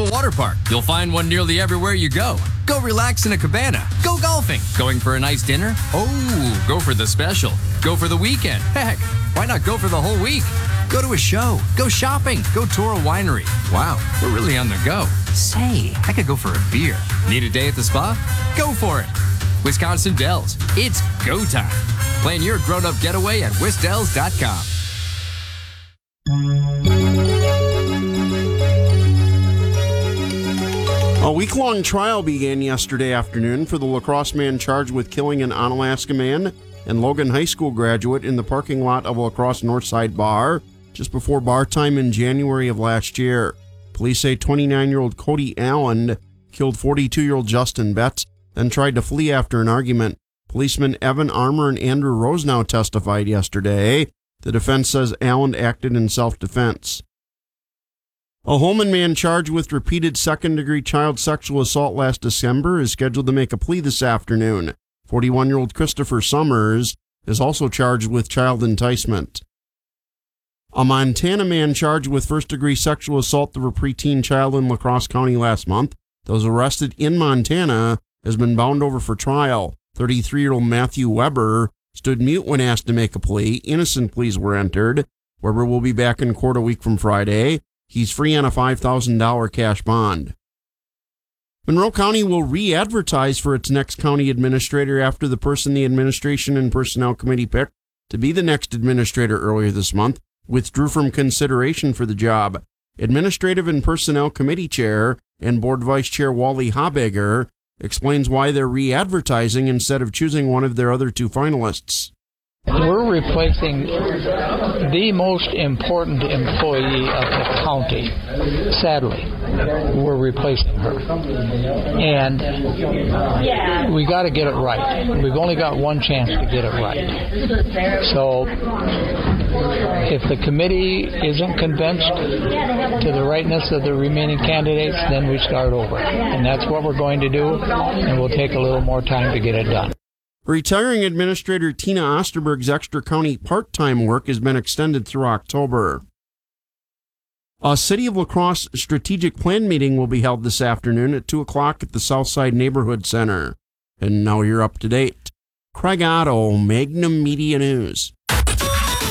a water park. You'll find one nearly everywhere you go. Go relax in a cabana. Go golfing. Going for a nice dinner? Oh, go for the special. Go for the weekend. Heck, why not go for the whole week? Go to a show. Go shopping. Go tour a winery. Wow, we're really on the go. Say, I could go for a beer. Need a day at the spa? Go for it. Wisconsin Dells. It's go time. Plan your grown-up getaway at wisdells.com. A week-long trial began yesterday afternoon for the La Crosse man charged with killing an Onalaska man and Logan High School graduate in the parking lot of La Crosse Northside Bar just before bar time in January of last year. Police say 29-year-old Cody Allen killed 42-year-old Justin Betts, then tried to flee after an argument. Policemen Evan Armour and Andrew Rosenau testified yesterday. The defense says Allen acted in self-defense. A Holman man charged with repeated second-degree child sexual assault last December is scheduled to make a plea this afternoon. 41-year-old Christopher Summers is also charged with child enticement. A Montana man charged with first-degree sexual assault of a preteen child in La Crosse County last month that was arrested in Montana has been bound over for trial. 33-year-old Matthew Weber stood mute when asked to make a plea. Innocent pleas were entered. Weber will be back in court a week from Friday. He's free on a $5,000 cash bond. Monroe County will re-advertise for its next county administrator after the person the Administration and Personnel Committee picked to be the next administrator earlier this month withdrew from consideration for the job. Administrative and Personnel Committee Chair and Board Vice Chair Wally Habegger explains why they're re-advertising instead of choosing one of their other two finalists. We're replacing the most important employee of the county. Sadly, we're replacing her. And we got to get it right. We've only got one chance to get it right. So if the committee isn't convinced to the rightness of the remaining candidates, then we start over. And that's what we're going to do, and we'll take a little more time to get it done. Retiring Administrator Tina Osterberg's extra county part-time work has been extended through October. A City of La Crosse strategic plan meeting will be held this afternoon at 2 o'clock at the Southside Neighborhood Center. And now you're up to date. Craig Otto, Magnum Media News.